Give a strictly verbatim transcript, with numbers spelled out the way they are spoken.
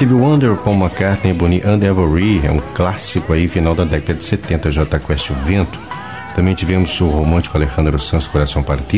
Stevie Wonder, Paul McCartney, Bonnie and Ivory, é um clássico aí, final da década de setenta, Jota Quest, O Vento. Também tivemos o romântico Alejandro Sanz, Coração Partido.